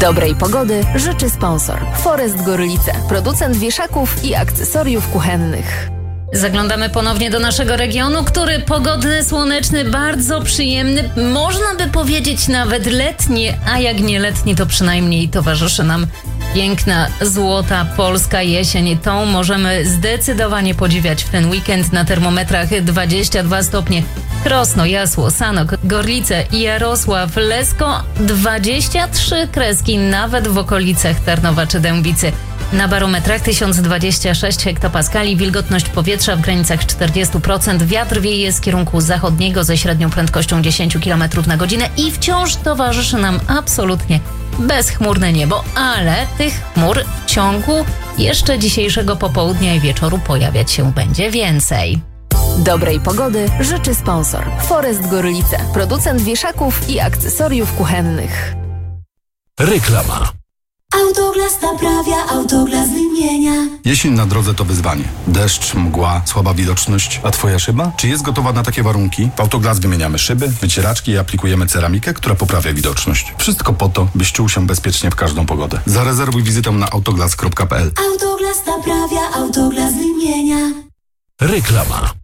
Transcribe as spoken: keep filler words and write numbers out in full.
Dobrej pogody życzy sponsor Forest Gorlice, producent wieszaków i akcesoriów kuchennych. Zaglądamy ponownie do naszego regionu, który pogodny, słoneczny, bardzo przyjemny, można by powiedzieć nawet letni, a jak nie letni, to przynajmniej towarzyszy nam piękna, złota polska jesień. Tą możemy zdecydowanie podziwiać w ten weekend na termometrach dwadzieścia dwa stopnie. Krosno, Jasło, Sanok, Gorlice, Jarosław, Lesko, dwadzieścia trzy kreski nawet w okolicach Tarnowa czy Dębicy. Na barometrach tysiąc dwadzieścia sześć hektopaskali, wilgotność powietrza w granicach czterdzieści procent, wiatr wieje z kierunku zachodniego ze średnią prędkością dziesięć kilometrów na godzinę i wciąż towarzyszy nam absolutnie bezchmurne niebo, ale tych chmur w ciągu jeszcze dzisiejszego popołudnia i wieczoru pojawiać się będzie więcej. Dobrej pogody życzy sponsor Forest Gorlice, producent wieszaków i akcesoriów kuchennych. Reklama. Autoglas naprawia, Autoglas wymienia. Jesień na drodze to wyzwanie. Deszcz, mgła, słaba widoczność. A twoja szyba? Czy jest gotowa na takie warunki? W Autoglas wymieniamy szyby, wycieraczki i aplikujemy ceramikę, która poprawia widoczność. Wszystko po to, byś czuł się bezpiecznie w każdą pogodę. Zarezerwuj wizytę na autoglas kropka p l. Autoglas naprawia, Autoglas wymienia. Reklama.